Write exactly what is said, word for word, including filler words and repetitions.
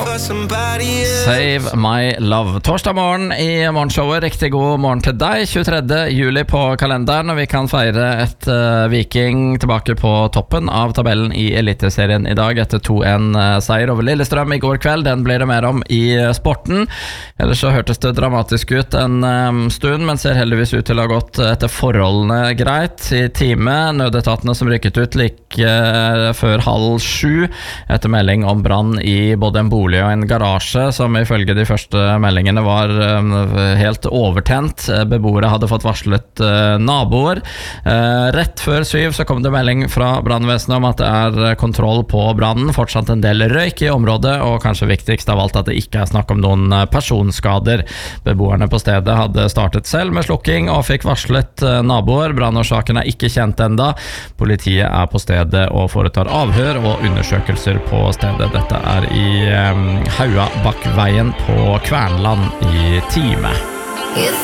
Save My Love. Torsdag morgen i morgenshowet. Riktig god morgen til deg. tjuetredje juli på kalenderen, og vi kan feire et uh, Viking tilbake på toppen av tabellen i Eliteserien i dag etter to en seier over Lillestrøm i går kveld. Den blir det mer om i sporten. Ellers så hørtes det dramatisk ut en um, stund, men ser heldigvis ut til å ha gått etter forholdene greit i time. Nødetatene som rykket ut like uh, før halv sju etter melding om brann i både en bolig og en garasje, som ifølge de første meldingene var uh, helt overtent. Beboere hadde fått varslet uh, naboer. Uh, rett før syv så kom det melding fra brannvesenet om at det er kontroll på brannen. Fortsatt en del røyk i området, og kanskje viktigst av alt at det ikke er snakk om noen personskader. Beboerne på stedet hadde startet selv med slukking og fikk varslet uh, naboer. Brannårsaken er ikke kjent enda. Politiet er på stedet og foretar avhør og undersøkelser på stedet. Dette er i um, Hauabakkveien på Kvernland i Time.